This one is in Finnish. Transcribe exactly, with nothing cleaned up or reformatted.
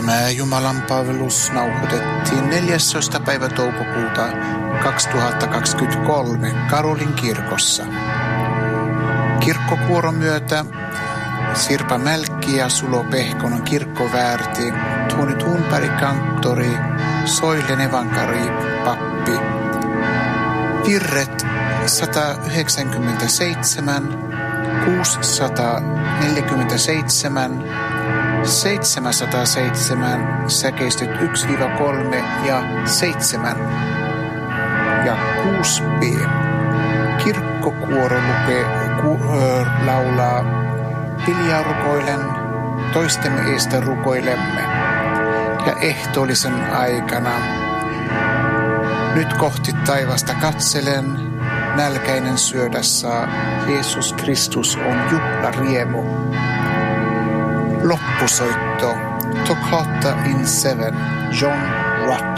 Tämä Jumalan palvelus nauhoitettiin neljästoista päivä toukokuuta kaksituhattakaksikymmentäkolme Karolin kirkossa. Kirkkokuoron myötä Sirpa Mälkki ja Sulo Pehkonen kirkkoväärti, Tuuni Thunberg kanttori, Soilen evankari pappi. Virret sata yhdeksänkymmentäseitsemän, kuusisataaneljäkymmentäseitsemän, seitsemänsataaseitsemän, säkeistöt yksi kolme ja seitsemän ja kuusi b. Kirkkokuoro lukee, ku, ö, laulaa Hiljaa rukoilen, toistemme eestä rukoilemme. Ja ehtoollisen aikana nyt kohti taivasta katselen, nälkäinen syödä saa, Jeesus Kristus on juhlariemu. Loppusoitto, Toccata in Seven, John Rutt.